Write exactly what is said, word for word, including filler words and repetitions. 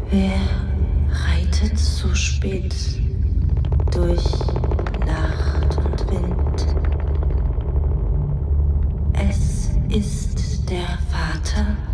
Wer reitet so spät durch Nacht und Wind? Es ist der Vater